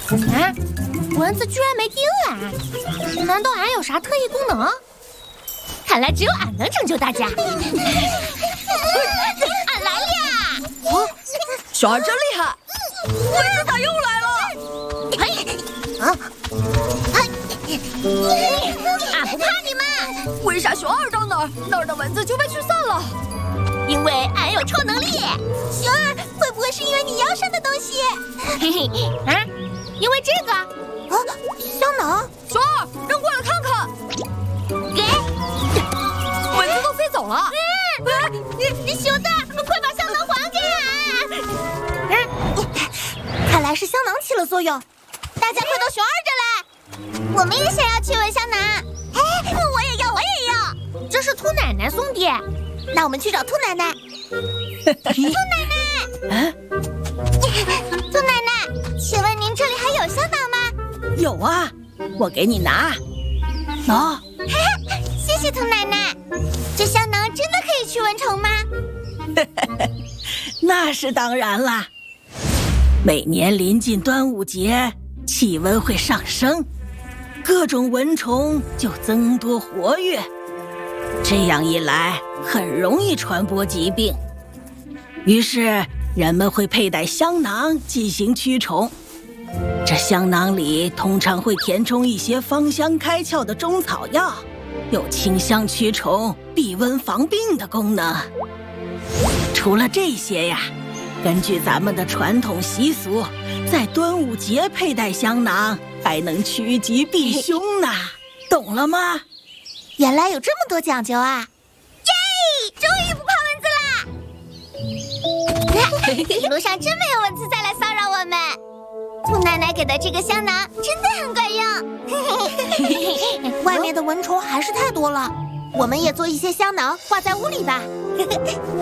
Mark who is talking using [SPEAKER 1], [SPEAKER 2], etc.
[SPEAKER 1] 啊，蚊子居然没叮俺，难道俺有啥特异功能？看来只有俺能拯救大家。俺来了！
[SPEAKER 2] 小二真厉害，蚊子咋又来了？
[SPEAKER 1] 俺不怕你们。
[SPEAKER 2] 为啥熊二到哪儿，那儿的蚊子就被驱散了？
[SPEAKER 1] 因为俺有超能力。熊二，会不会是因为你腰上的东西？嘿嘿，啊，因为这个啊，香囊。
[SPEAKER 2] 熊二，扔过来看看。
[SPEAKER 1] 给，
[SPEAKER 2] 蚊子都飞走了。
[SPEAKER 1] 你熊大，快把香囊还给俺！看来是香囊起了作用，大家快到熊二这来。我们也想要驱蚊香囊。哎，我也要，我也要。这是兔奶奶送的，那我们去找兔奶奶。兔奶奶，兔奶奶，请问您这里还有香囊吗？
[SPEAKER 2] 有啊，我给你拿。喏，
[SPEAKER 1] 谢谢兔奶奶。这香囊真的可以驱蚊虫吗？
[SPEAKER 2] 那是当然啦。每年临近端午节，气温会上升，各种蚊虫就增多活跃，这样一来很容易传播疾病。于是人们会佩戴香囊进行驱虫。这香囊里通常会填充一些芳香开窍的中草药，有清香驱虫、避蚊防病的功能。除了这些呀，根据咱们的传统习俗，在端午节佩戴香囊还能趋吉避凶呢，懂了吗？
[SPEAKER 1] 原来有这么多讲究啊！耶，终于不怕蚊子啦！一路上真没有蚊子再来骚扰我们。兔奶奶给的这个香囊真的很管用。外面的蚊虫还是太多了，我们也做一些香囊挂在屋里吧。